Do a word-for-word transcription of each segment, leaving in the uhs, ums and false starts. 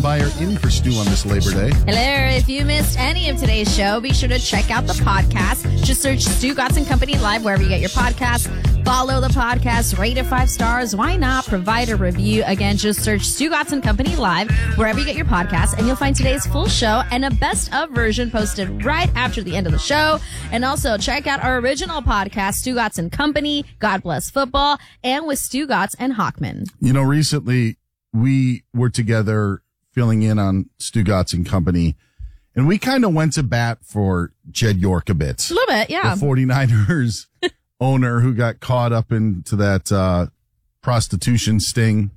Buyer in for Stu on this Labor Day. Hello. If you missed any of today's show, be sure to check out the podcast. Just search Stu Gatz and Company Live wherever you get your podcasts. Follow the podcast, rate it five stars. Why not provide a review? Again, just search Stu Gatz and Company Live wherever you get your podcasts, and you'll find today's full show and a best of version posted right after the end of the show. And also check out our original podcast, Stu Gatz and Company, God Bless Football, and with Stu Gatz and Hockman. You know, recently we were together filling in on Stu Gatz and Company, and we kind of went to bat for Jed York a bit. A little bit, yeah. The 49ers owner who got caught up into that uh, prostitution sting.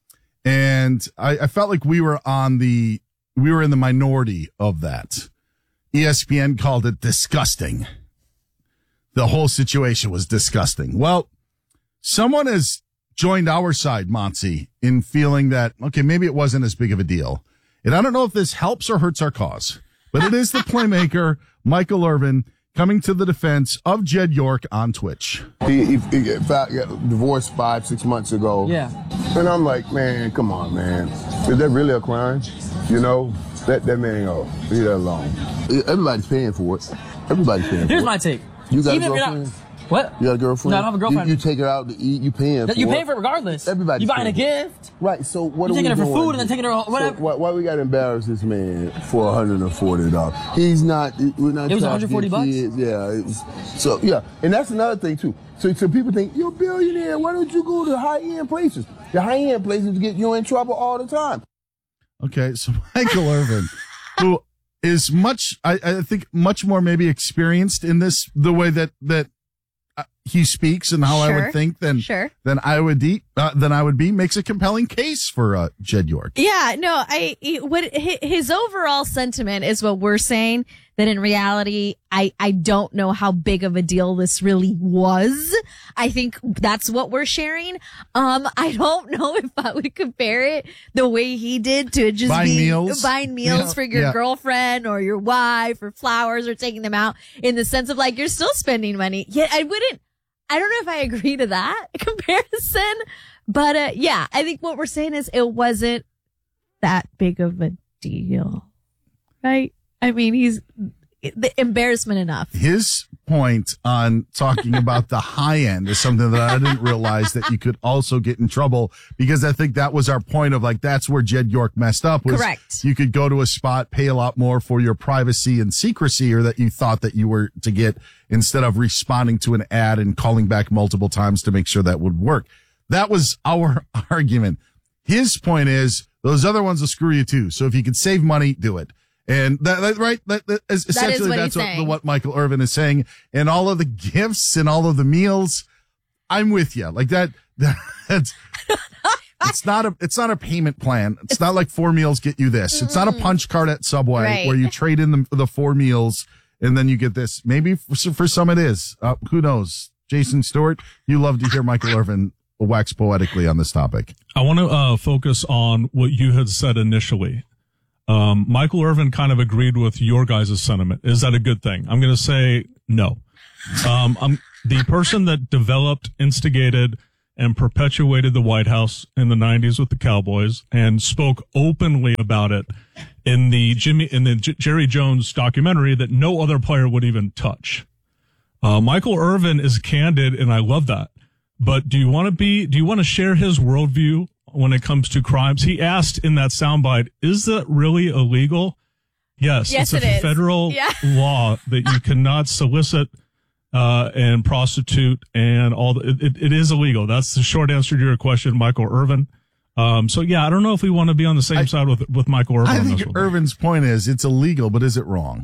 And I, I felt like we were on the, we were in the minority of that. E S P N called it disgusting. The whole situation was disgusting. Well, someone has joined our side, Monty, in feeling that, okay, maybe it wasn't as big of a deal. And I don't know if this helps or hurts our cause, but it is the playmaker, Michael Irvin, coming to the defense of Jed York on Twitch. He, he, he got divorced five, six months ago. Yeah. And I'm like, man, come on, man. Is that really a crime? You know, let that man go. Leave that alone. Everybody's paying for it. Everybody's paying Here's for my it. take. You got Even a if you're girlfriend? not- What? You got a girlfriend? No, I don't have a girlfriend. You, you take her out to eat, you paying for You it. pay for it regardless. Everybody's You buying a paying for it. gift. Right, so what You're are we taking her for doing? food and then taking her whatever. So why, why we got to embarrass this man for one hundred forty dollars? He's not, we're not It was trying one hundred forty to bucks? get kids. Yeah, it was, so yeah, and that's another thing too. So, so people think, you're a billionaire, why don't you go to high-end places? The high-end places get you in trouble all the time. Okay, so Michael Irvin, who is much, I, I think, much more maybe experienced in this, the way that, that uh, he speaks and how Sure. I would think than, Sure. than I would be, uh, than I would be, makes a compelling case for uh, Jed York. Yeah, no, I, he- what, hi- his overall sentiment is what we're saying, that in reality, I, I don't know how big of a deal this really was. I think that's what we're sharing. Um, I don't know if I would compare it the way he did to just Buying be meals. buying meals Yeah, for your yeah. girlfriend or your wife or flowers or taking them out, in the sense of like, you're still spending money. Yet I wouldn't, I don't know if I agree to that comparison, but, uh, yeah, I think what we're saying is it wasn't that big of a deal, right? I mean, he's the embarrassment enough. His point on talking about the high end is something that I didn't realize that you could also get in trouble, because I think that was our point of like, that's where Jed York messed up. Was Correct. You could go to a spot, pay a lot more for your privacy and secrecy, or that you thought that you were to get, instead of responding to an ad and calling back multiple times to make sure that would work. That was our argument. His point is those other ones will screw you too. So if you can save money, do it. And that, that right, that, that is essentially what that's he's what, saying. what Michael Irvin is saying. And all of the gifts and all of the meals, I'm with you. Like that, that's, it's not a, it's not a payment plan. It's not like four meals get you this. It's not a punch card at Subway Right. where you trade in the, the four meals and then you get this. Maybe for, for some it is. Uh, who knows? Jason Stewart, you love to hear Michael Irvin wax poetically on this topic. I want to uh, focus on what you had said initially. Um, Michael Irvin kind of agreed with your guys' sentiment. Is that a good thing? I'm going to say no. Um, I'm the person that developed, instigated, and perpetuated the White House in the nineties with the Cowboys and spoke openly about it in the Jimmy, in the J- Jerry Jones documentary that no other player would even touch. Uh, Michael Irvin is candid, and I love that. But do you want to be, do you want to share his worldview when it comes to crimes? He asked in that soundbite, is that really illegal? Yes. Yes, it's a it is. federal Yeah. law that you cannot solicit, uh, and prostitute and all the, it, it is illegal. That's the short answer to your question, Michael Irvin. Um, so yeah, I don't know if we want to be on the same I- side with, with Michael Irvin I on think this one. Irvin's point is it's illegal, but is it wrong?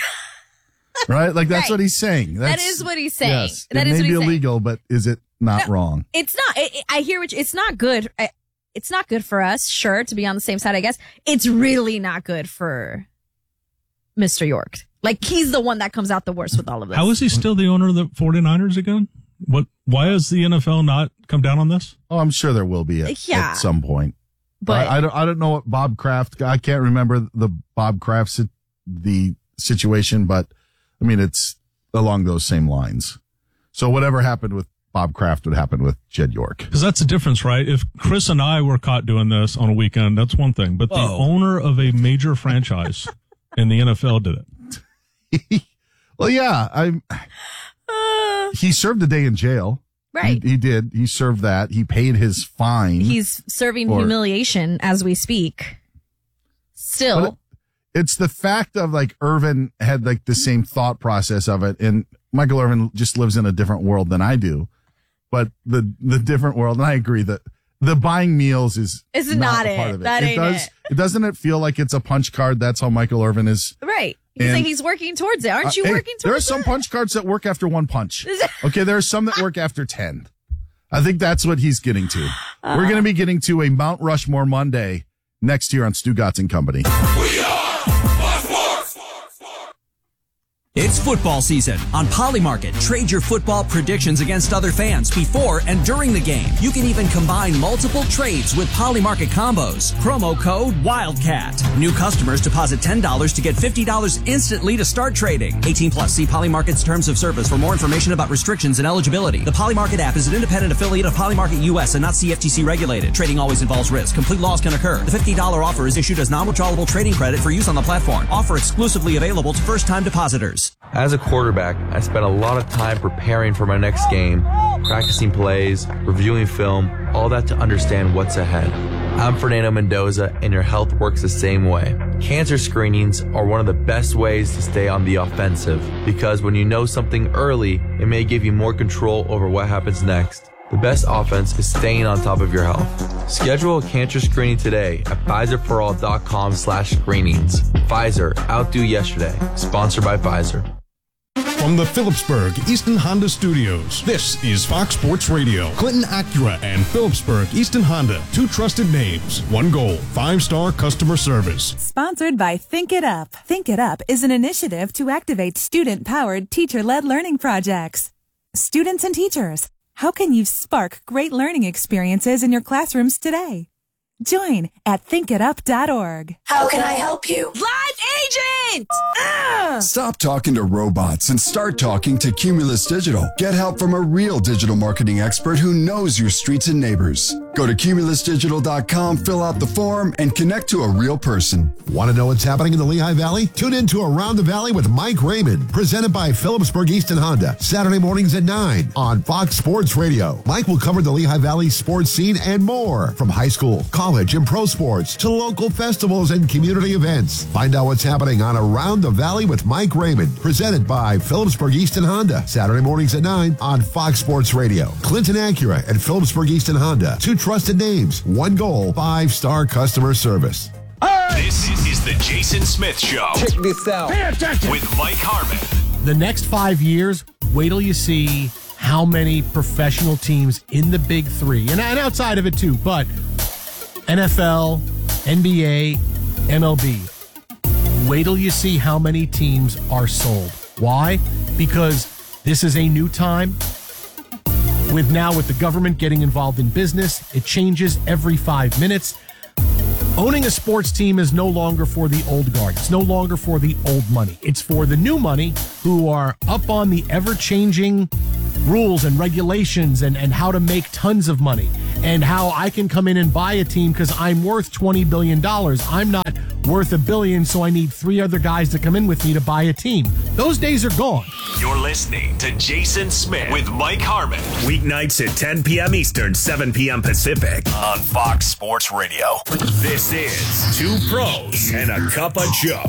Right? Like that's Right. what he's saying. That's, That is what he's saying. Yes, That it is may what be he's saying. illegal, but is it not No. wrong? It's not, I, I hear what you, it's not good. I, it's not good for us, sure, to be on the same side, I guess. It's really not good for Mister York. Like, he's the one that comes out the worst with all of this. How is he still the owner of the 49ers again? What, why has the N F L not come down on this? Oh, I'm sure there will be at, Yeah. at some point. But I, I don't. I don't know what Bob Kraft. I can't remember the Bob Kraft si- the situation, but I mean it's along those same lines. So whatever happened with Bob Kraft would happen with Jed York. Because that's the difference, right? If Chris and I were caught doing this on a weekend, that's one thing. But Whoa. the owner of a major franchise in the N F L did it. Well, yeah. I. Uh, he served a day in jail. Right. He, he did. He served that. He paid his fine. He's serving for, humiliation as we speak. Still. It, it's the fact of like Irvin had like the same thought process of it. And Michael Irvin just lives in a different world than I do. But the, the different world, and I agree that the buying meals is it's not, not a it. part of it. That it ain't does, it. It doesn't it feel like it's a punch card? That's how Michael Irvin is. Right. He's and, like he's working towards it. Aren't you uh, working hey, towards it? There are some it? punch cards that work after one punch. Okay, there are some that work after ten. I think that's what he's getting to. Uh, We're going to be getting to a Mount Rushmore Monday next year on Stugotz and Company. We are It's football season. On Polymarket, trade your football predictions against other fans before and during the game. You can even combine multiple trades with Polymarket combos. Promo code Wildcat. New customers deposit ten dollars to get fifty dollars instantly to start trading. eighteen plus. See Polymarket's terms of service for more information about restrictions and eligibility. The Polymarket app is an independent affiliate of Polymarket U S and not C F T C regulated. Trading always involves risk. Complete loss can occur. The fifty dollars offer is issued as non-withdrawable trading credit for use on the platform. Offer exclusively available to first-time depositors. As a quarterback, I spent a lot of time preparing for my next game, practicing plays, reviewing film, all that to understand what's ahead. I'm Fernando Mendoza, and your health works the same way. Cancer screenings are one of the best ways to stay on the offensive, because when you know something early, it may give you more control over what happens next. The best offense is staying on top of your health. Schedule a cancer screening today at Pfizerforall.com slash screenings. Pfizer, outdo yesterday. Sponsored by Pfizer. From the Phillipsburg Easton Honda Studios, this is Fox Sports Radio. Clinton Acura and Phillipsburg Easton Honda, two trusted names, one goal, five-star customer service. Sponsored by Think It Up. Think It Up is an initiative to activate student-powered, teacher-led learning projects. Students and teachers, how can you spark great learning experiences in your classrooms today? Join at think it up dot org. How can I help you? Live agent! Ah! Stop talking to robots and start talking to Cumulus Digital. Get help from a real digital marketing expert who knows your streets and neighbors. Go to cumulus digital dot com, fill out the form, and connect to a real person. Want to know what's happening in the Lehigh Valley? Tune in to Around the Valley with Mike Raymond, presented by Phillipsburg Easton Honda, Saturday mornings at nine on Fox Sports Radio. Mike will cover the Lehigh Valley sports scene and more, from high school, college, and pro sports to local festivals and community events. Find out what's happening on Around the Valley with Mike Raymond, presented by Phillipsburg Easton Honda, Saturday mornings at nine on Fox Sports Radio. Clinton Acura and Phillipsburg Easton Honda, two trusted names, one goal, five-star customer service. This is the Jason Smith Show. Check this out. Pay attention. With Mike Harmon. The next five years, wait till you see how many professional teams in the big three, and, and outside of it too, but N F L, N B A, M L B. Wait till you see how many teams are sold. Why? Because this is a new time. With now with the government getting involved in business, it changes every five minutes. Owning a sports team is no longer for the old guard. It's no longer for the old money. It's for the new money who are up on the ever-changing rules and regulations and, and how to make tons of money and how I can come in and buy a team because I'm worth twenty billion dollars. I'm not worth a billion, so I need three other guys to come in with me to buy a team. Those days are gone. You're listening to Jason Smith with Mike Harmon. Weeknights at ten p.m. Eastern, seven p.m. Pacific on Fox Sports Radio. This is Two Pros and a Cup of Joe.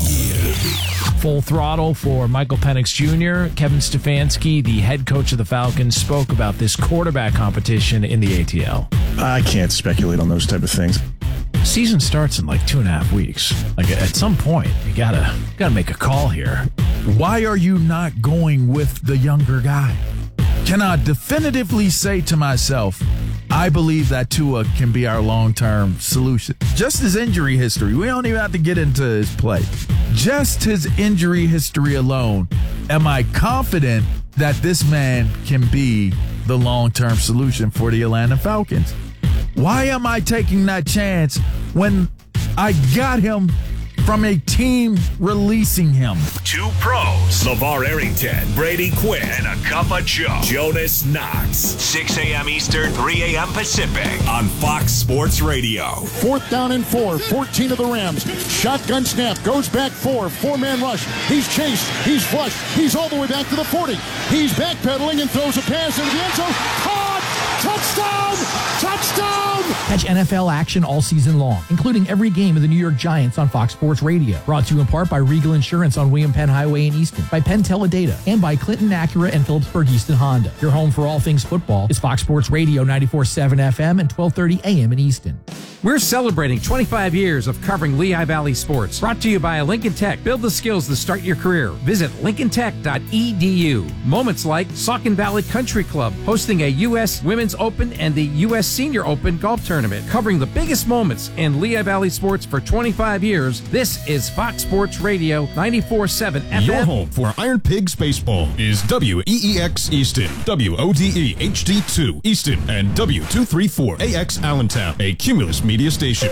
Full throttle for Michael Penix Junior Kevin Stefanski, the head coach of the Falcons, spoke about this quarterback competition in the A T L. I can't speculate on those type of things. Season starts in like two and a half weeks. Like at some point, you gotta gotta make a call here. Why are you not going with the younger guy? Can I definitively say to myself, I believe that Tua can be our long-term solution? Just his injury history. We don't even have to get into his play. Just his injury history alone. Am I confident that this man can be the long-term solution for the Atlanta Falcons? Why am I taking that chance when I got him from a team releasing him. Two pros, LeVar Arrington, Brady Quinn, and a cup of Joe, Jonas Knox. six a.m. Eastern, three a.m. Pacific on Fox Sports Radio. Fourth down and four, fourteen of the Rams. Shotgun snap, goes back four, four-man rush. He's chased, he's flushed, he's all the way back to the forty. He's backpedaling and throws a pass into the end zone. Caught! Touchdown! Touchdown! Catch N F L action all season long, including every game of the New York Giants on Fox Sports Radio. Brought to you in part by Regal Insurance on William Penn Highway in Easton, by Penn Teledata, and by Clinton Acura and Phillipsburg Easton Honda. Your home for all things football is Fox Sports Radio ninety-four point seven F M and twelve thirty A M in Easton. We're celebrating twenty-five years of covering Lehigh Valley sports. Brought to you by Lincoln Tech. Build the skills to start your career. Visit lincoln tech dot e d u. Moments like Saucon Valley Country Club hosting a U S Women's Open and the U S Senior Open golf tournament. Covering the biggest moments in Lehigh Valley sports for twenty-five years. This is Fox Sports Radio ninety-four point seven F M. Your home for Iron Pigs Baseball is W E E X Easton, W O D E H D two Easton, and W two thirty-four A X Allentown, a Cumulus media station.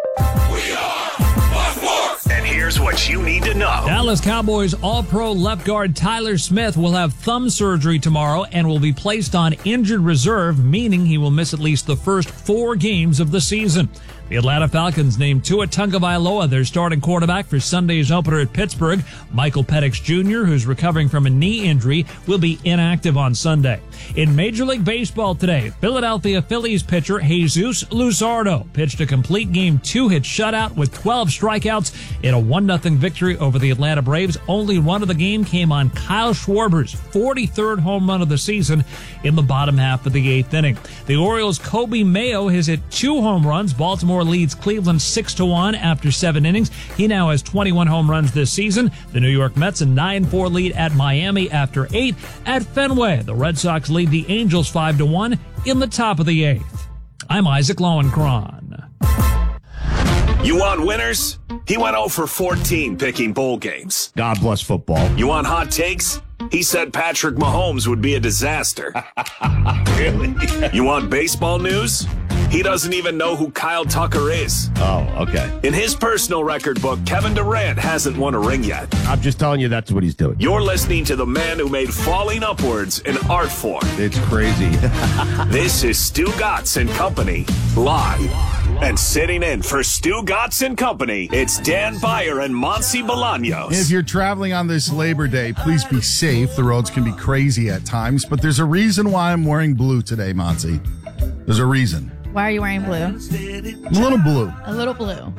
And here's what you need to know. Dallas Cowboys All-Pro left guard Tyler Smith will have thumb surgery tomorrow and will be placed on injured reserve, meaning he will miss at least the first four games of the season. The Atlanta Falcons named Tua Tagovailoa their starting quarterback for Sunday's opener at Pittsburgh. Michael Penix Junior, who's recovering from a knee injury, will be inactive on Sunday. In Major League Baseball today, Philadelphia Phillies pitcher Jesus Luzardo pitched a complete game two-hit shutout with twelve strikeouts in a one nothing victory over the Atlanta Braves. Only run of the game came on Kyle Schwarber's forty-third home run of the season in the bottom half of the eighth inning. The Orioles' Kobe Mayo has hit two home runs. Baltimore leads Cleveland six to one after seven innings. He now has twenty-one home runs this season. The New York Mets a nine four lead at Miami after eight. At Fenway, the Red Sox lead the Angels five to one in the top of the eighth. I'm Isaac Lowenkron. You want winners? He went oh for fourteen picking bowl games. God bless football. You want hot takes? He said Patrick Mahomes would be a disaster. Really? You want baseball news? He doesn't even know who Kyle Tucker is. Oh, okay. In his personal record book, Kevin Durant hasn't won a ring yet. I'm just telling you that's what he's doing. You're listening to the man who made falling upwards an art form. It's crazy. This is Stu Gatz and Company, live. And sitting in for Stu Gatz and Company, it's Dan Beyer and Monty Bolaños. If you're traveling on this Labor Day, please be safe. The roads can be crazy at times, but there's a reason why I'm wearing blue today, Monty. There's a reason. Why are you wearing blue? I'm a little blue. A little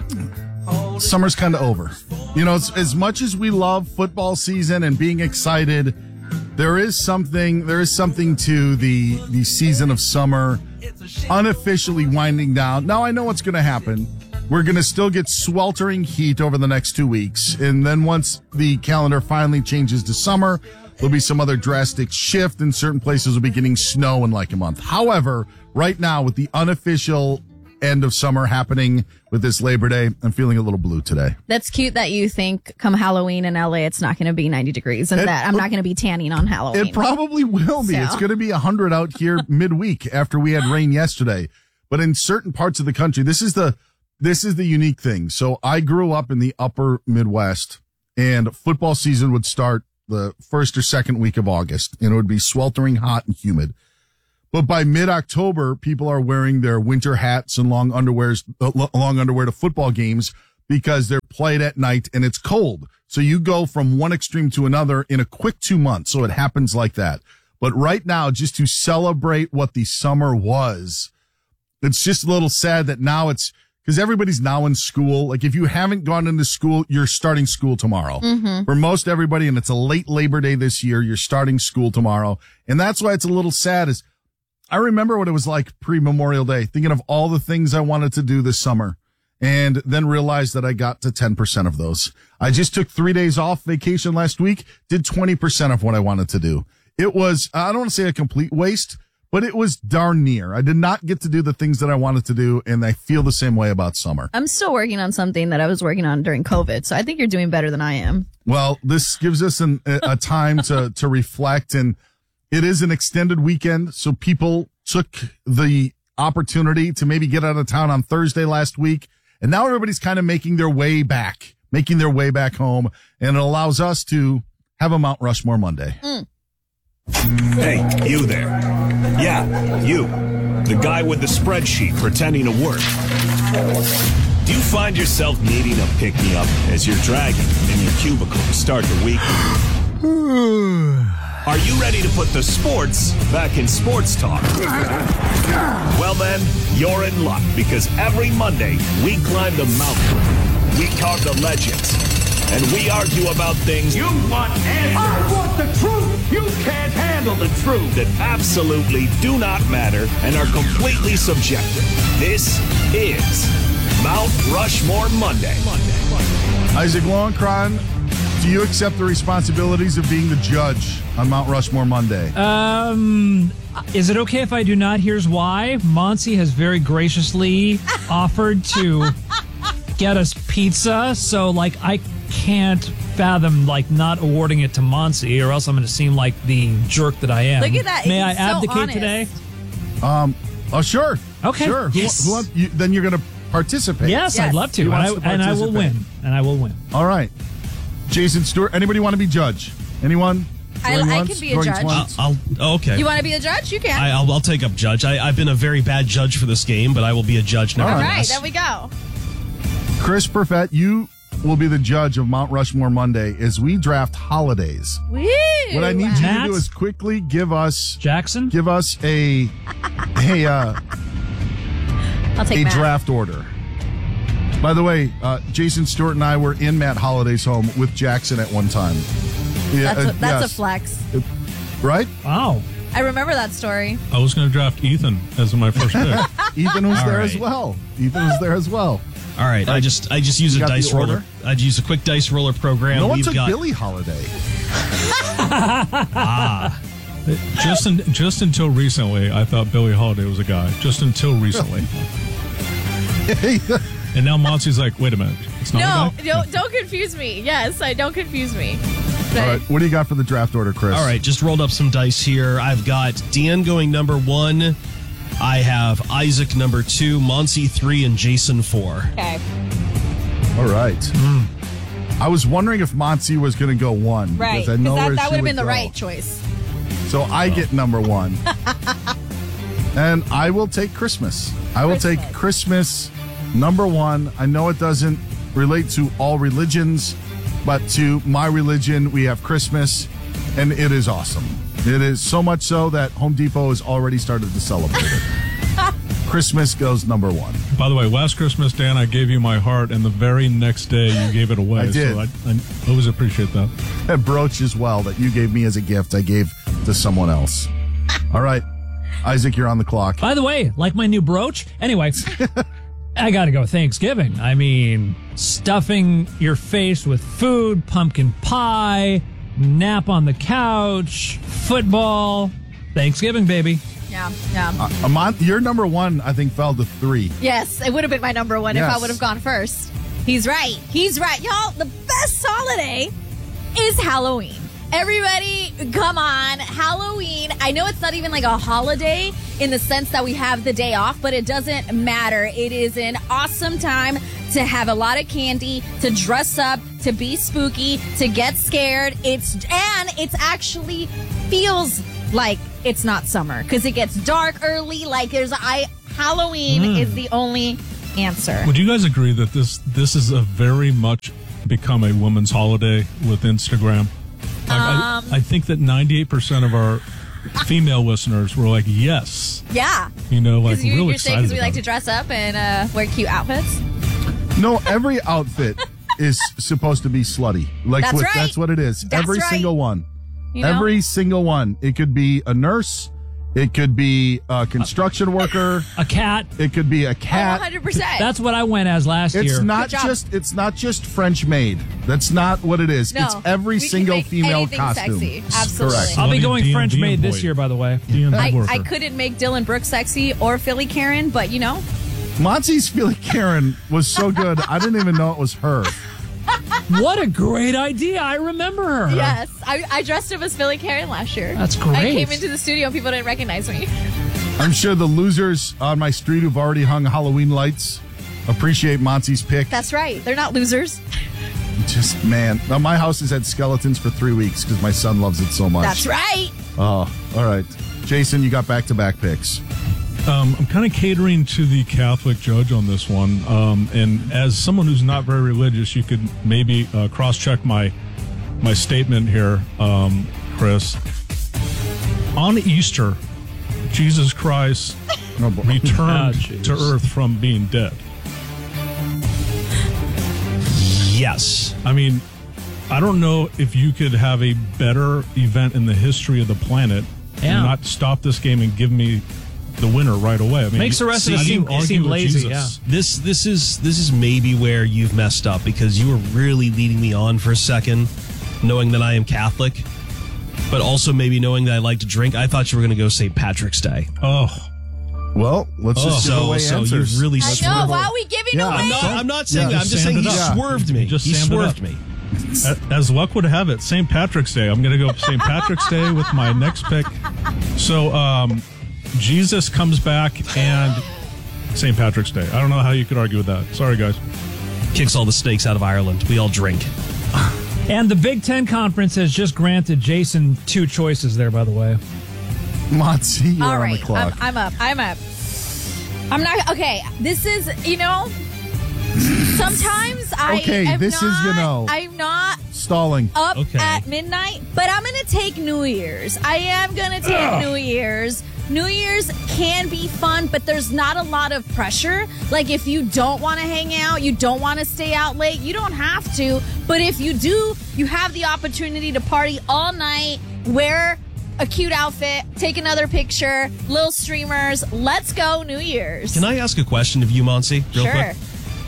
blue. Summer's kind of over. You know, it's, as much as we love football season and being excited, there is something there is something to the the season of summer unofficially winding down. Now I know what's going to happen. We're going to still get sweltering heat over the next two weeks. And then once the calendar finally changes to summer, there'll be some other drastic shift, and certain places will be getting snow in like a month. However, right now, with the unofficial end of summer happening with this Labor Day, I'm feeling a little blue today. That's cute that you think come Halloween in L A it's not going to be ninety degrees and it, that I'm not going to be tanning on Halloween. It probably will be. So. It's going to be one hundred out here midweek after we had rain yesterday. But in certain parts of the country, this is the this is the unique thing. So I grew up in the upper Midwest, and football season would start the first or second week of August, and it would be sweltering hot and humid. But by mid-October, people are wearing their winter hats and long underwears, uh, long underwear to football games because they're played at night and it's cold. So you go from one extreme to another in a quick two months. So it happens like that. But right now, just to celebrate what the summer was, it's just a little sad that now it's because everybody's now in school. Like if you haven't gone into school, you're starting school tomorrow. Mm-hmm. For most everybody, and it's a late Labor Day this year, you're starting school tomorrow. And that's why it's a little sad is I remember what it was like pre-Memorial Day, thinking of all the things I wanted to do this summer, and then realized that I got to ten percent of those. I just took three days off vacation last week, did twenty percent of what I wanted to do. It was, I don't want to say a complete waste, but it was darn near. I did not get to do the things that I wanted to do, and I feel the same way about summer. I'm still working on something that I was working on during COVID, so I think you're doing better than I am. Well, this gives us an, a time to, to reflect, and it is an extended weekend, so people took the opportunity to maybe get out of town on Thursday last week, and now everybody's kind of making their way back making their way back home, and it allows us to have a Mount Rushmore Monday. Mm. Hey, you there. Yeah, you. The guy with the spreadsheet pretending to work. Do you find yourself needing a pick-me-up as you're dragging in your cubicle to start the week? Are you ready to put the sports back in sports talk? Well then, you're in luck, because every Monday we climb the mountain, we carve the legends, and we argue about things you want answers. I want the truth. You can't handle the truth. That absolutely do not matter and are completely subjective. This is Mount Rushmore Monday. Isaac Lowenkron, do you accept the responsibilities of being the judge on Mount Rushmore Monday? Um, is it okay if I do not? Here's why. Monty has very graciously offered to get us pizza, so like I can't fathom like not awarding it to Monty, or else I'm going to seem like the jerk that I am. Look at that. May He's I so abdicate honest. today? Um. Oh, sure. Okay. Sure. Who- Yes. who want- you- then you're going to participate. Yes, I'd love to, He and I, wants to and I will participate. win, and I will win. All right. Jason Stewart, anybody want to be judge? Anyone? I- Going I once, can be a going judge. twice? I'll, okay. You want to be a judge? You can. I, I'll, I'll take up judge. I, I've been a very bad judge for this game, but I will be a judge All nevertheless. right, there we go. Chris Perfett, you will be the judge of Mount Rushmore Monday as we draft holidays. Woo! What I need you to Matt? do is quickly give us Jackson. Give us a a uh, I'll take a Matt. draft order. By the way, uh, Jason Stewart and I were in Matt Holliday's home with Jackson at one time. Yeah, That's, a, uh, that's yes. a flex. Right? Wow. I remember that story. I was going to draft Ethan as my first pick. Ethan was All there right. as well. Ethan was there as well. All right, I just I just use You a got the dice roller. order? I use a quick dice roller program. No one We've took got Billie Holiday. ah. just in, just until recently, I thought Billie Holiday was a guy. Just until recently. And now Monty's like, wait a minute. It's not No, a guy? don't, don't confuse me. Yes, I don't confuse me. All right, what do you got for the draft order, Chris? All right, just rolled up some dice here. I've got Dan going number one. I have Isaac number two, Monty three, and Jason four. Okay. All right. I was wondering if Monty was going to go one. Right. Because I Because know that, where that she would have been the go. right choice. So I get number one. And I will take Christmas. I will take Christmas number one. I know it doesn't relate to all religions, but to my religion, we have Christmas, and it is awesome. It is so much so that Home Depot has already started to celebrate it. Christmas goes number one. By the way, last Christmas, Dan, I gave you my heart, and the very next day you gave it away. I did. So I, I always appreciate that. A brooch as well that you gave me as a gift, I gave to someone else. All right. Isaac, you're on the clock. By the way, like my new brooch. Anyway, I got to go Thanksgiving. I mean, stuffing your face with food, pumpkin pie, nap on the couch, football. Thanksgiving, baby. Yeah, yeah. Uh, Amont, your number one, I think, fell to three. Yes, it would have been my number one if Yes. I would have gone first. He's right. He's right. Y'all, the best holiday is Halloween. Everybody, come on. Halloween. I know it's not even like a holiday in the sense that we have the day off, but it doesn't matter. It is an awesome time to have a lot of candy, to dress up, to be spooky, to get scared. It's and it's actually feels like it's not summer because it gets dark early. Like there's I Halloween Mm. is the only answer. Would you guys agree that this this is a very much become a woman's holiday with Instagram? Like, Um, I, I think that ninety-eight percent of our female listeners were like, yes. Yeah. You know, like Because you, real you're saying excited because we about like it. to dress up and uh, wear cute outfits. No, every outfit is supposed to be slutty. Like That's with, right. that's what it is. That's every right. single one. You know? Every single one. It could be a nurse. It could be a construction worker. A cat. It could be a Oh, cat. one hundred percent. That's what I went as last It's year. not Good job. just it's not just French made. That's not what it is. No, it's every we can single make female anything costume. sexy. Absolutely. Correct. I'll be Slutty going D M V French made this boy. year, by the way. D M V I, worker. I couldn't make Dylan Brooks sexy or Philly Karen, but you know, Monty's Philly Karen was so good. I didn't even know it was her. What a great idea. I remember her. yes, I, I dressed up as Philly Karen last year. That's I great. came into the studio and people didn't recognize me. I'm sure the losers on my street who've already hung Halloween lights appreciate Monty's pick. That's right. They're not losers. Just, man. Now, my house has had skeletons for three weeks because my son loves it so much. That's right. Oh, all right. Jason, you got back-to-back picks. Um, I'm kind of catering to the Catholic judge on this one. Um, and as someone who's not very religious, you could maybe uh, cross-check my my statement here, um, Chris. On Easter, Jesus Christ oh, returned oh, to earth from being dead. Yes. I mean, I don't know if you could have a better event in the history of the planet Yeah. and not stop this game and give me the winner right away. I mean, Makes the rest of how it do you seem, argue seem with lazy. Jesus? Yeah. This this is this is maybe where you've messed up because you were really leading me on for a second, knowing that I am Catholic, but also maybe knowing that I like to drink. I thought you were going to go Saint Patrick's Day. Oh. Well, let's Oh, just give so- away so answers. you've really I know. swerved. Why are we giving Yeah, away? I'm not, I'm not saying Yeah, that. I'm just just saying he sand it up. swerved me. Just he sand it swerved up. me. A- As luck would have it, Saint Patrick's Day. I'm going to go Saint Patrick's Day with my next pick. So, um, Jesus comes back and Saint Patrick's Day. I don't know how you could argue with that. Sorry, guys. Kicks all the snakes out of Ireland. We all drink. And the Big Ten Conference has just granted Jason two choices there, by the way. Monty, you're All on right, the clock. I'm, I'm up. I'm up. I'm not okay. This is, you know, sometimes I Okay, am this not, is, you know. I'm not Stalling. up Okay. at midnight, but I'm going to take New Year's. I am going to take Ugh. New Year's. New Year's can be fun, but there's not a lot of pressure. Like if you don't want to hang out, you don't want to stay out late, you don't have to. But if you do, you have the opportunity to party all night, wear a cute outfit, take another picture, little streamers. Let's go New Year's. Can I ask a question of you, Monsi, real Sure. quick?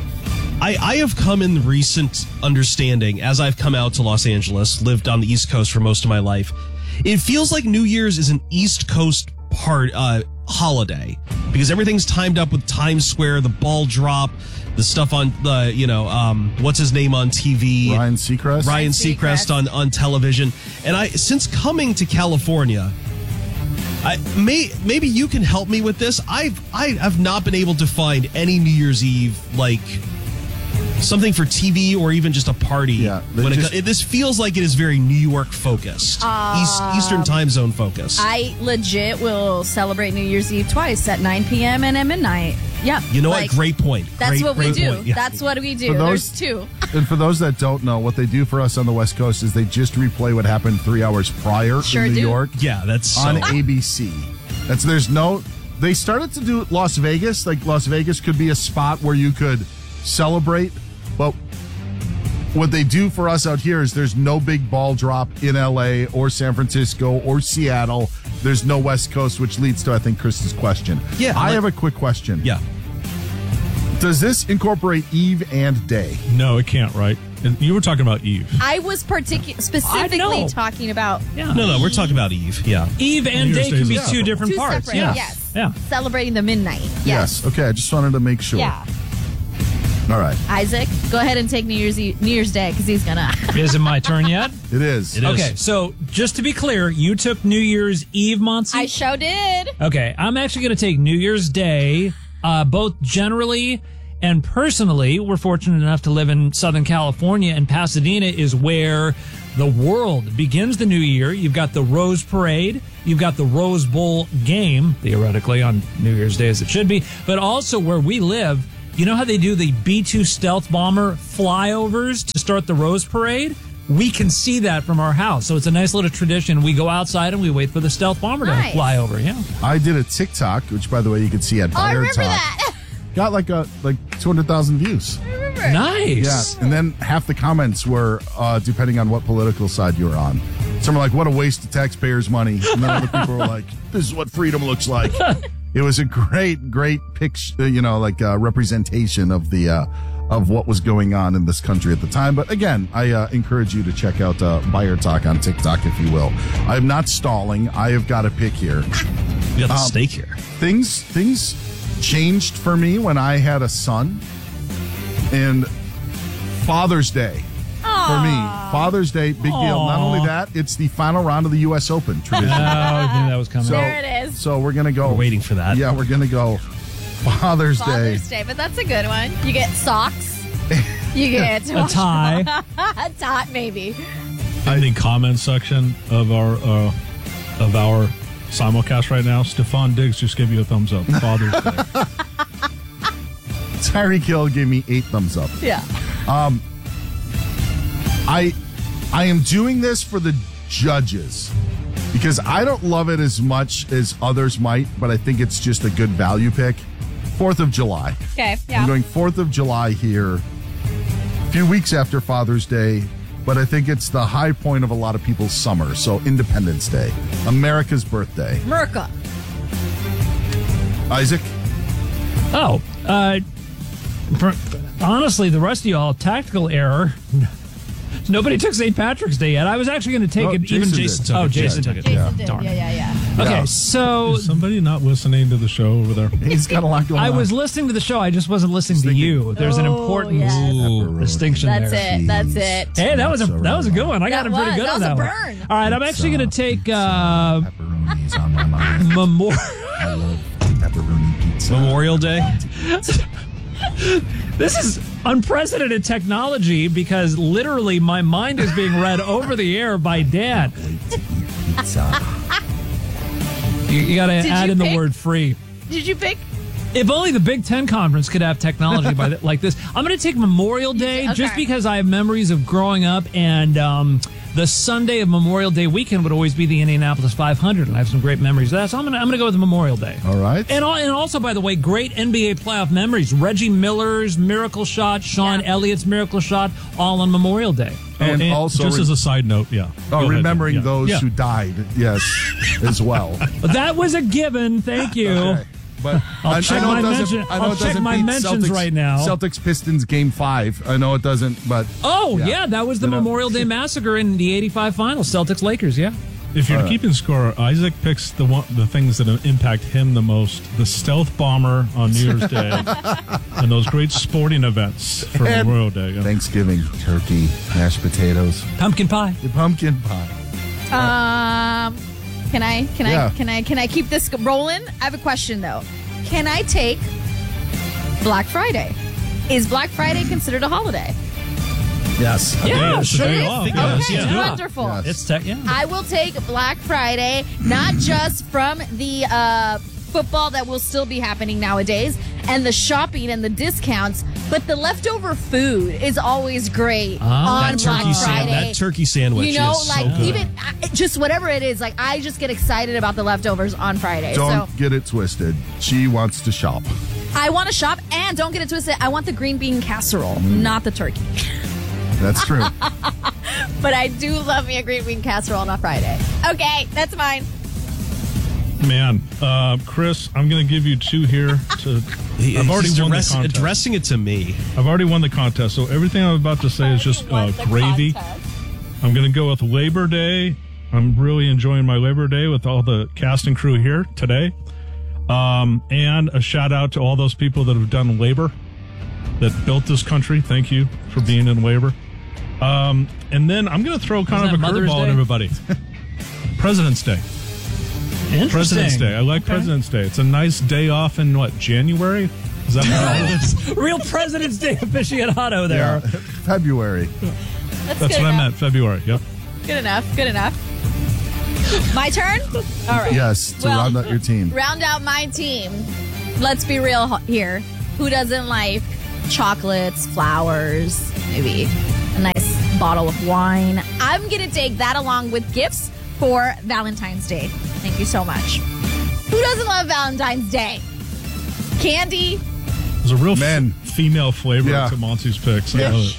I, I have come in recent understanding as I've come out to Los Angeles, lived on the East Coast for most of my life. It feels like New Year's is an East Coast part uh, holiday because everything's timed up with Times Square, the ball drop, the stuff on the you know um, what's his name on T V, Ryan Seacrest. Ryan Seacrest on on television. And I since coming to California, I may maybe you can help me with this. I've I have not been able to find any New Year's Eve like something for T V or even just a party. Yeah, they when just- it, this feels like it is very New York focused, East, Eastern time zone focused. I legit will celebrate New Year's Eve twice at nine p.m. and at midnight. Yep. you know Like, what? Great point. That's Great, what we great do. point. Yeah. That's what we do. For those- There's two. And for those that don't know, what they do for us on the West Coast is they just replay what happened three hours prior Sure in New do. York Yeah, that's so, on A B C. That's there's no. They started to do Las Vegas. Like Las Vegas could be a spot where you could celebrate, but what they do for us out here is there's no big ball drop in L A or San Francisco or Seattle. There's no West Coast, which leads to I think Chris's question. Yeah, I like- have a quick question. yeah. Does this incorporate eve and day? No, it can't, right? And you were talking about Eve. I was particu- specifically know. talking about Yeah. No, no, we're talking about Eve. Yeah. Eve and New Year's day Day can be is- two different two parts. separate. Yeah. Yes. Yeah. Celebrating the midnight. Yes. Okay, I just wanted to make sure. Yeah. All right. Isaac, go ahead and take New Year's Eve, New Year's Day because he's gonna. Is it my turn yet? It is. It is. Okay, so just to be clear, you took New Year's Eve, Monty? I sure did. Okay, I'm actually going to take New Year's Day, uh, both generally and personally. We're fortunate enough to live in Southern California, and Pasadena is where the world begins the new year. You've got the Rose Parade. You've got the Rose Bowl game, theoretically, on New Year's Day as it should be. But also where we live, you know how they do the B two stealth bomber flyovers to start the Rose Parade? We can see that from our house. So it's a nice little tradition. We go outside and we wait for the stealth bomber Nice. to fly over. Yeah. I did a TikTok, which by the way you can see at Oh, I Fire remember Talk. that. Got like a like two hundred thousand views. I remember. Nice. Yeah, and then half the comments were uh, depending on what political side you were on. Some were like, "What a waste of taxpayers' money," and then other people were like, "This is what freedom looks like." It was a great, great picture, you know, like uh, representation of the uh, of what was going on in this country at the time. But again, I uh, encourage you to check out uh, Buyer Talk on TikTok if you will. I'm not stalling. I have got a pick here. You got the Um, steak here. Things things changed for me when I had a son, and Father's Day. For me, Father's Day, big deal. Not only that, it's the final round of the U S Open tradition. Oh, I knew that was coming. So, There it is. So we're gonna go. We're waiting for that. Yeah, we're gonna go Father's, Father's Day. Day, but that's a good one. You get socks. You get to A watch tie. a tie, maybe. In the comment section of our uh, of our simulcast right now, Stephon Diggs just gave you a thumbs up. Father's Day. Tyreek Hill gave me eight thumbs up. Yeah. Um, I I am doing this for the judges because I don't love it as much as others might, but I think it's just a good value pick. Fourth of July. Okay, yeah. I'm going Fourth of July here, a few weeks after Father's Day, but I think it's the high point of a lot of people's summer. So Independence Day, America's birthday. Merca. Isaac? Oh, uh, for, honestly, the rest of y'all, tactical error. Nobody took Saint Patrick's Day yet. I was actually going to take Oh, it. Jason even did. Jason. took Oh, it. Jason Yeah, took it. Jason Yeah. did. Darn. Yeah, yeah, yeah. Okay, Yeah. so Is somebody not listening to the show over there? He's got a lot going I on. was listening to the show. I just wasn't listening to you. There's an Oh, important yes. Ooh, distinction That's there. it. That's it. Hey, that was a that was a good one. I got That him pretty was. good That on was a that burn. one. All right, I'm actually going to take uh, Pepperoni's on my mind. Memorial I love pepperoni pizza. Memorial Day. This is unprecedented technology because literally my mind is being read over the air by Dan. Pizza. You, you got to Did add you in the pick- word free. Did you pick? If only the Big Ten Conference could have technology by the, like this. I'm going to take Memorial Day Okay. just because I have memories of growing up, and um, the Sunday of Memorial Day weekend would always be the Indianapolis five hundred, and I have some great memories of that. So I'm going to I'm going to go with Memorial Day. All right. And, al- and also, by the way, great N B A playoff memories. Reggie Miller's miracle shot, Sean Yeah. Elliott's miracle shot, all on Memorial Day. And, And also, just as a side note, yeah. oh, Go ahead. remembering Yeah. those Yeah. who died, yes, as well. But that was a given. Thank you. Okay. But I'll I, check I know my it doesn't. mention- I know I'll it check doesn't my beat mentions Celtics, right now. Celtics Pistons game five. I know it doesn't, but Oh, Yeah. yeah, that was the You know. Memorial Day Massacre in the eighty-five finals. Celtics Lakers, yeah. If you're All right. keeping score, Isaac picks the one, the things that impact him the most: the stealth bomber on New Year's Day, and those great sporting events for And Memorial Day. Yeah. Thanksgiving turkey, mashed potatoes, Pumpkin pie. the pumpkin pie. Um, can I? Can Yeah. I? Can I? Can I keep this rolling? I have a question though. Can I take Black Friday? Is Black Friday considered a holiday? Yes. Yeah, it's a sure. day is. off, Think yeah. of it. Okay, Yeah. wonderful. Yes. It's tech, yeah. I will take Black Friday, not just from the uh, football that will still be happening nowadays and the shopping and the discounts, but the leftover food is always great Ah, on that Black turkey Friday. sand, that turkey sandwich You know, is like so good. even uh, just whatever it is, like I just get excited about the leftovers on Friday. Don't So get it twisted. She wants to shop. I want to shop, and don't get it twisted. I want the green bean casserole, not the turkey. That's true. But I do love me a green bean casserole on a Friday. Okay, that's mine. Man, uh, Chris, I'm going to give you two here. To He- I've already he's won address- the contest. addressing it to me. I've already won the contest, so everything I'm about to say is just uh, gravy. I'm going to go with Labor Day. I'm really enjoying my Labor Day with all the cast and crew here today. Um, and a shout out to all those people that have done labor, that built this country. Thank you for being in labor. Um, and then I'm going to throw kind Isn't of a that Mother's curveball at Day? everybody. President's Day. Interesting. President's Day. I like Okay. President's Day. It's a nice day off in what, January? Is that what it is? Real President's Day aficionado there. Yeah. February. That's, That's good what I enough. meant, February. Yep. Good enough. Good enough. My turn? All right. Yes, to Well, round out your team. Round out my team. Let's be real ho- here. Who doesn't like chocolates, flowers, maybe a nice bottle of wine? I'm going to take that along with gifts for Valentine's Day. Thank you so much. Who doesn't love Valentine's Day? Candy? There's a real f- Men. female flavor Yeah. to Monty's picks. I Yeah. love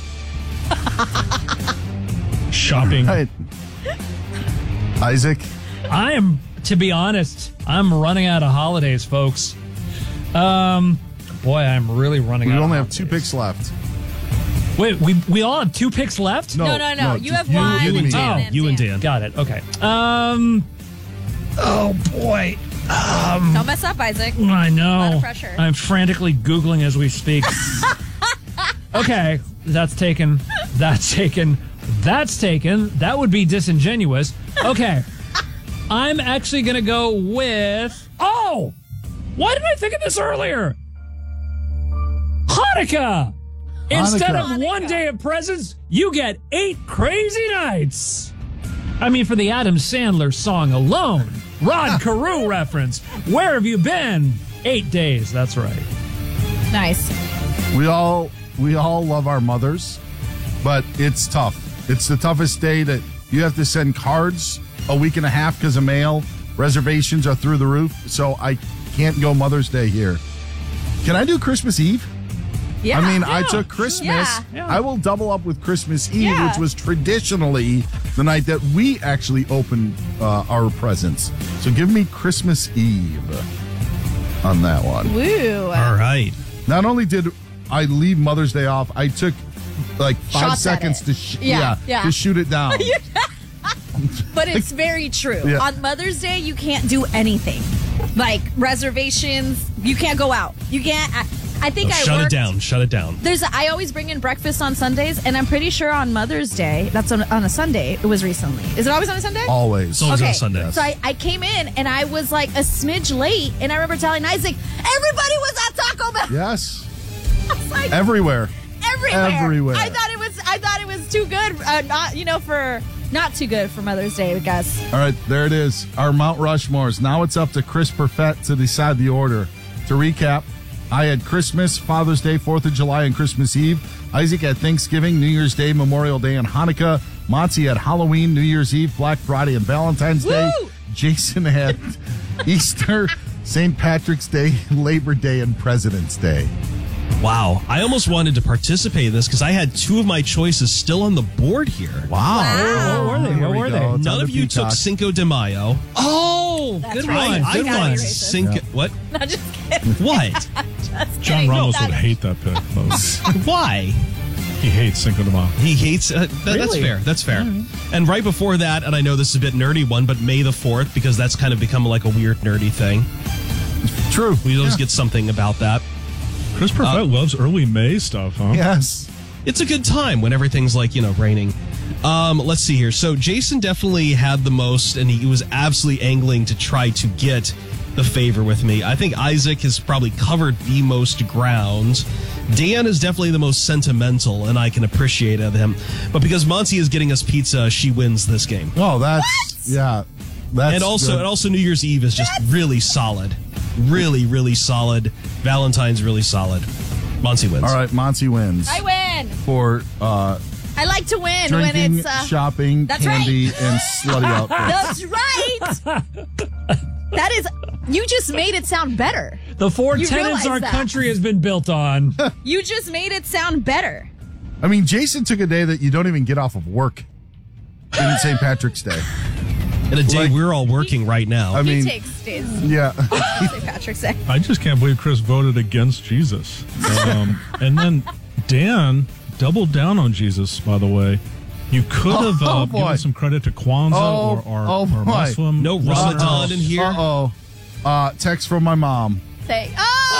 it. Shopping. Right. Isaac? I am, to be honest, I'm running out of holidays, folks. Um, boy, I'm really running We out. only of have two holidays. picks left. Wait, we we all have two picks left? No, No, no, no. You just have one. You and me. Dan. Oh. You and Dan. Got it. Okay. Um. Oh boy. Um. Don't mess up, Isaac. I know. A lot of pressure. I'm frantically googling as we speak. Okay, that's taken. That's taken. That's taken. That would be disingenuous. Okay. I'm actually going to go with. Oh! Why didn't I think of this earlier? Hanukkah! Instead Hanukkah. of one day of presents, you get eight crazy nights. I mean, for the Adam Sandler song alone, Rod Carew reference. Where have you been? Eight days. That's right. Nice. We all we all love our mothers, but it's tough. It's the toughest day that you have to send cards a week and a half because of mail. Reservations are through the roof, so I can't go Mother's Day here. Can I do Christmas Eve? Yeah. I mean, yeah. I took Christmas. Yeah. Yeah. I will double up with Christmas Eve, Yeah. which was traditionally the night that we actually opened uh, our presents. So give me Christmas Eve on that one. Woo. All right. Not only did I leave Mother's Day off, I took like five Shots at seconds it. to sh- Yeah, yeah, yeah. to shoot it down. But it's very true. Yeah. On Mother's Day, you can't do anything. Like reservations, you can't go out. You can't. I, I think Oh, I shut worked, it down. Shut it down. There's. A, I always bring in breakfast on Sundays, and I'm pretty sure on Mother's Day, that's on, on a Sunday. It was recently. Is it always on a Sunday? Always. It's always on Okay, a Sunday. so I, I came in and I was like a smidge late, and I remember telling Isaac, everybody was at Taco Bell. Yes. I was like, Everywhere. everywhere. Everywhere. I thought it was. I thought it was too good. Uh, not you know for not too good for Mother's Day, I guess. All right, there it is. Our Mount Rushmores. Now it's up to Chris Perfett to decide the order. To recap, I had Christmas, Father's Day, fourth of July, and Christmas Eve. Isaac had Thanksgiving, New Year's Day, Memorial Day, and Hanukkah. Monty had Halloween, New Year's Eve, Black Friday, and Valentine's Day. Woo! Jason had Easter, Saint Patrick's Day, Labor Day, and President's Day. Wow. I almost wanted to participate in this because I had two of my choices still on the board here. Wow. What were they? Here What we were go. they? It's None on of the you Peacock. took Cinco de Mayo. Oh, That's good right. one. I Good gotta one. be racist. Cinco. Yeah. What? No, just kidding. What? Just John kidding. Ramos That- would hate that pick, though. Why? He hates Cinco de Mayo. He hates. Uh, th- That's Really? fair. That's fair. And right before that, and I know this is a bit nerdy one, but May the fourth, because that's kind of become like a weird nerdy thing. True. We always Yeah. get something about that. Chris Perfett loves early May stuff, huh? Yes. It's a good time when everything's like, you know, raining. Um, let's see here. So Jason definitely had the most, and he was absolutely angling to try to get the favor with me. I think Isaac has probably covered the most ground. Dan is definitely the most sentimental, and I can appreciate it of him. But because Monty is getting us pizza, she wins this game. Oh, that's, yeah. That's and also, good. and also New Year's Eve is just really solid. Really, really solid. Valentine's really solid. Monty wins. All right, Monty wins. I win. For uh, I like to win drinking, when it's uh, shopping, that's candy, right. and slutty outfits. That's right. That is. You just made it sound better. The four You tenets realize our that. country has been built on. You just made it sound better. I mean, Jason took a day that you don't even get off of work in Saint Patrick's Day. And a day Like- we're all working right now. I mean, he takes days. yeah. Saint Patrick's Day. I just can't believe Chris voted against Jesus. Um, and then Dan doubled down on Jesus, by the way. You could have uh, Oh, boy. given some credit to Kwanzaa Oh, or, or, oh, or boy. Muslim. No Ramadan in here. Uh-oh. Uh, text from my mom. Say,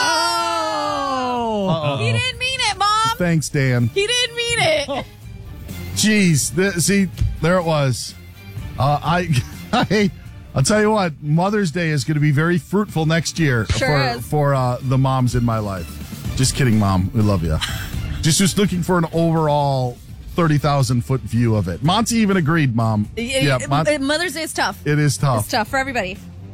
oh, Uh-oh. he didn't mean it, Mom. Thanks, Dan. He didn't mean it. Jeez. Th- see, there it was. Uh, I, I, I'll tell you what, Mother's Day is going to be very fruitful next year Sure for, is. for uh, the moms in my life. Just kidding, Mom. We love you. Just was looking for an overall thirty thousand foot view of it. Monty even agreed, Mom. Yeah, Mon- Mother's Day is tough. it is tough. It's tough for everybody.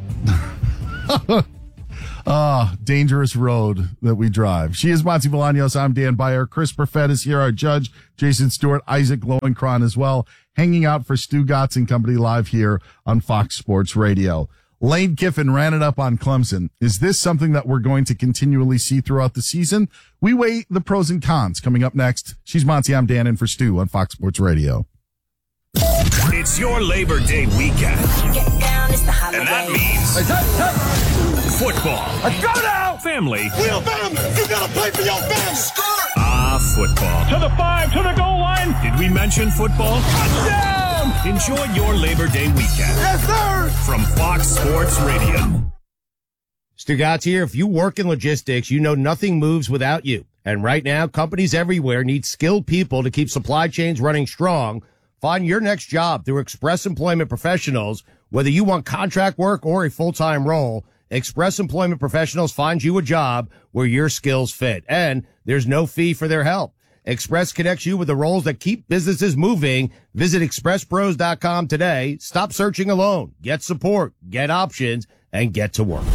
Ah, dangerous road that we drive. She is Monty Bolaños. I'm Dan Byer. Chris Perfett is here, our judge. Jason Stewart, Isaac Lowenkron as well, hanging out for Stu Gotts and Company live here on Fox Sports Radio. Lane Kiffin ran it up on Clemson. Is this something that we're going to continually see throughout the season? We weigh the pros and cons. Coming up next, she's Monty. I'm Dan in for Stu on Fox Sports Radio. It's your Labor Day weekend. And that means football. Let's go now! Family. We're family. You gotta play for your family. Ah, football. To the five, to the goal line. Did we mention football? Touchdown! Enjoy your Labor Day weekend. Yes, sir. From Fox Sports Radio. Stu Gotts here. If you work in logistics, you know nothing moves without you. And right now, companies everywhere need skilled people to keep supply chains running strong. Find your next job through Express Employment Professionals. Whether you want contract work or a full-time role, Express Employment Professionals finds you a job where your skills fit. And there's no fee for their help. Express connects you with the roles that keep businesses moving. Visit express pros dot com today. Stop searching alone. Get support, get options, and get to work.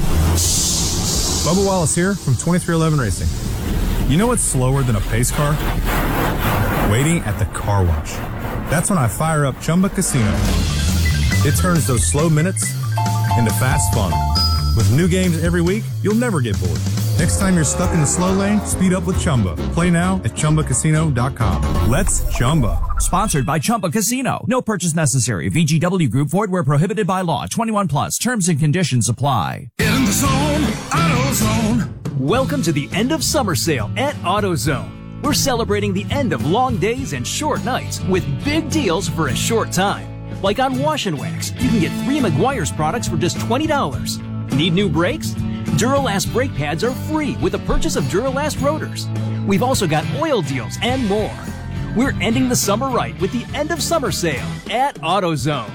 Bubba Wallace here from twenty-three eleven Racing. You know what's slower than a pace car? Waiting at the car wash. That's when I fire up Chumba Casino. It turns those slow minutes into fast fun. With new games every week, you'll never get bored. Next time you're stuck in the slow lane, speed up with Chumba. Play now at chumba casino dot com. Let's Chumba. Sponsored by Chumba Casino. No purchase necessary. V G W Group. Void where prohibited by law. twenty-one plus. Terms and conditions apply. In the zone, AutoZone. Welcome to the end of summer sale at AutoZone. We're celebrating the end of long days and short nights with big deals for a short time. Like on Wash and Wax, you can get three Meguiar's products for just twenty dollars. Need new brakes? Duralast brake pads are free with the purchase of Duralast rotors. We've also got oil deals and more. We're ending the summer right with the end of summer sale at AutoZone.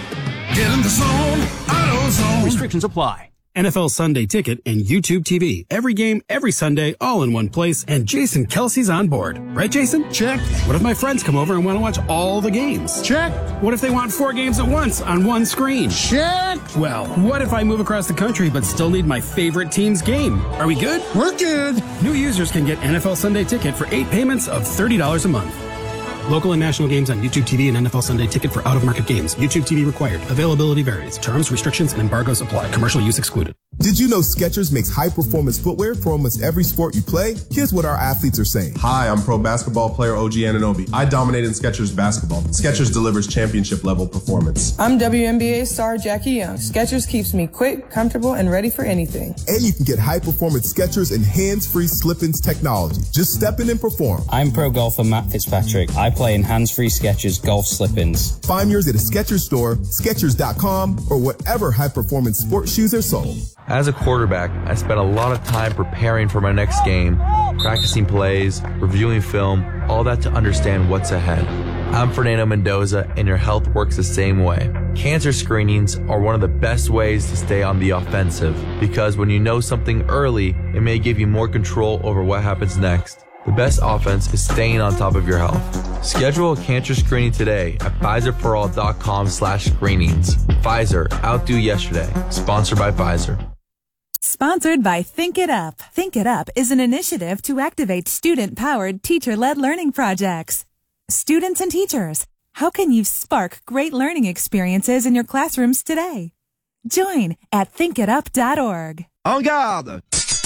Get in the zone, AutoZone. Restrictions apply. N F L Sunday Ticket and YouTube T V. Every game, every Sunday, all in one place, and Jason Kelsey's on board. Right, Jason? Check. What if my friends come over and want to watch all the games? Check. What if they want four games at once on one screen? Check. Well, what if I move across the country but still need my favorite team's game? Are we good? We're good. New users can get N F L Sunday Ticket for eight payments of thirty dollars a month. Local and national games on YouTube T V and N F L Sunday Ticket for out-of-market games. YouTube T V required. Availability varies. Terms, restrictions, and embargoes apply. Commercial use excluded. Did you know Skechers makes high-performance footwear for almost every sport you play? Here's what our athletes are saying. Hi, I'm pro basketball player O G Anunoby. I dominate in Skechers basketball. Skechers delivers championship-level performance. I'm W N B A star Jackie Young. Skechers keeps me quick, comfortable, and ready for anything. And you can get high-performance Skechers and hands-free slip-ins technology. Just step in and perform. I'm pro golfer Matt Fitzpatrick. I play in hands-free Skechers golf slip-ins. Find yours at a Skechers store, Skechers dot com, or whatever high-performance sports shoes are sold. As a quarterback, I spent a lot of time preparing for my next game, practicing plays, reviewing film, all that to understand what's ahead. I'm Fernando Mendoza, and your health works the same way. Cancer screenings are one of the best ways to stay on the offensive, because when you know something early, it may give you more control over what happens next. The best offense is staying on top of your health. Schedule a cancer screening today at Pfizer for all dot com slash screenings. Pfizer, outdo yesterday. Sponsored by Pfizer. Sponsored by Think It Up. Think It Up is an initiative to activate student-powered, teacher-led learning projects. Students and teachers, how can you spark great learning experiences in your classrooms today? Join at think it up dot org. En garde!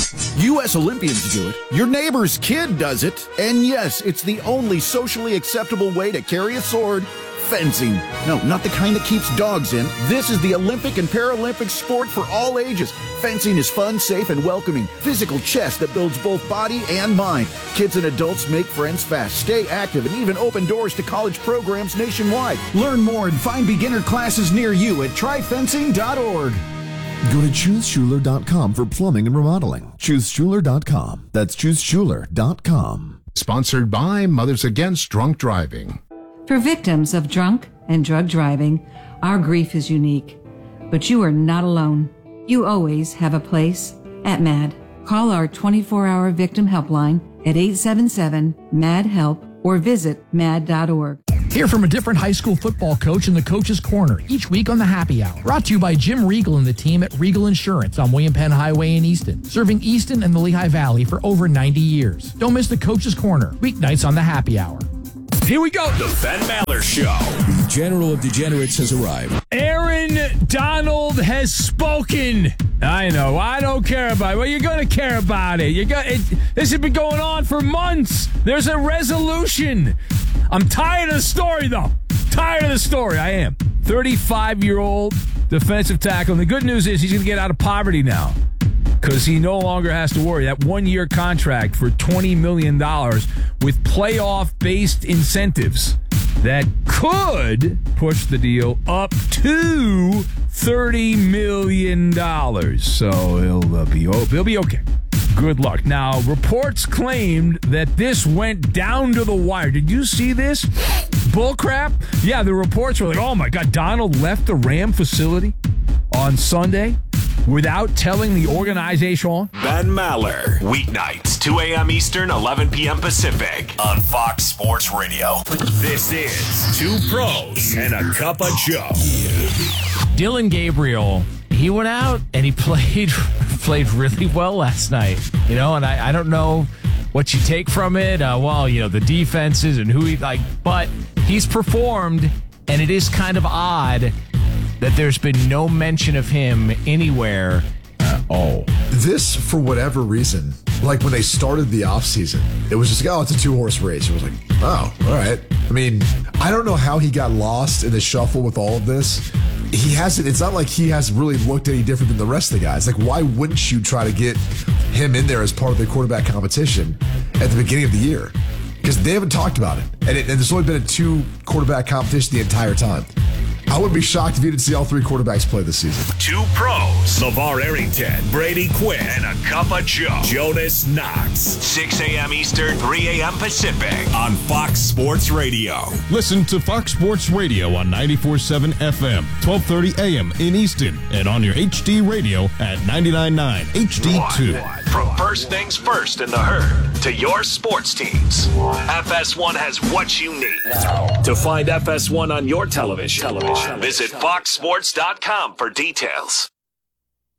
U S Olympians do it, your neighbor's kid does it, and yes, it's the only socially acceptable way to carry a sword. Fencing. No, not the kind that keeps dogs in. This is the Olympic and Paralympic sport for all ages. Fencing is fun, safe, and welcoming. Physical chess that builds both body and mind. Kids and adults make friends fast, stay active, and even open doors to college programs nationwide. Learn more and find beginner classes near you at try fencing dot org. Go to choose schuler dot com for plumbing and remodeling. choose schuler dot com. That's choose schuler dot com. Sponsored by Mothers Against Drunk Driving. For victims of drunk and drug driving, our grief is unique. But you are not alone. You always have a place at MAD. Call our twenty-four hour victim helpline at eight seven seven, M A D, HELP or visit mad dot org. Hear from a different high school football coach in the Coach's Corner each week on the Happy Hour. Brought to you by Jim Regal and the team at Regal Insurance on William Penn Highway in Easton, serving Easton and the Lehigh Valley for over ninety years. Don't miss the Coach's Corner, weeknights on the Happy Hour. Here we go. The Ben Maller Show. The General of Degenerates has arrived. Aaron Donald has spoken. I know. I don't care about it. Well, you're going to care about it. You got it. This has been going on for months. There's a resolution. I'm tired of the story, though. Tired of the story. I am. thirty-five-year-old defensive tackle. And the good news is he's going to get out of poverty now, because he no longer has to worry. That one-year contract for twenty million dollars with playoff-based incentives that could push the deal up to thirty million dollars. So he'll, uh, be, oh, he'll be okay. Good luck. Now, reports claimed that this went down to the wire. Did you see this? Bullcrap? Yeah, the reports were like, oh, my God, Donald left the Ram facility on Sunday without telling the organization. Ben Maller, weeknights, two a.m. Eastern, eleven p.m. Pacific on Fox Sports Radio. This is Two Pros and a Cup of Joe. Dylan Gabriel, he went out and he played played really well last night. You know, and I, I don't know what you take from it. Uh, well, you know, the defenses and who he like, but he's performed, and it is kind of odd that there's been no mention of him anywhere at all. This, for whatever reason, like when they started the offseason, it was just, oh, it's a two-horse race. It was like, oh, all right. I mean, I don't know how he got lost in the shuffle with all of this. He hasn't, it's not like he has really looked any different than the rest of the guys. Like, why wouldn't you try to get him in there as part of the quarterback competition at the beginning of the year? Because they haven't talked about it. And, it, and there's only been a two quarterback competition the entire time. I wouldn't be shocked if you didn't see all three quarterbacks play this season. Two Pros, LeVar Arrington, Brady Quinn, and a Cup of Joe, Jonas Knox. six a.m. Eastern, three a.m. Pacific on Fox Sports Radio. Listen to Fox Sports Radio on ninety-four point seven F M, twelve thirty a.m. in Easton, and on your H D radio at ninety-nine point nine H D two. From first things first in the herd to your sports teams, F S one has what you need. To find F S one on your television, television. Visit fox sports dot com for details.